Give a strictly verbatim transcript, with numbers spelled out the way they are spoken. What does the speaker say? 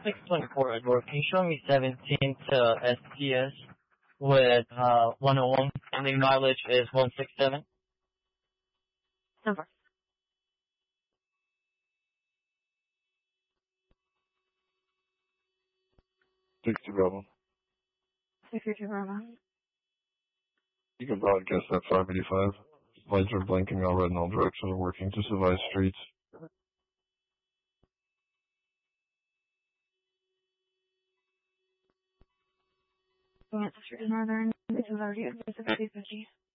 six twenty-four, Edward. Can you show me seventeen to S T S with uh, one oh one, and the mileage is one sixty-seven? Number. sixty Bravo. sixty-two Bravo. You can broadcast that five eighty-five. Lights are blinking, all red in all directions are working. Just advise streets. Kansas City Northern, this is already at fifty fifty.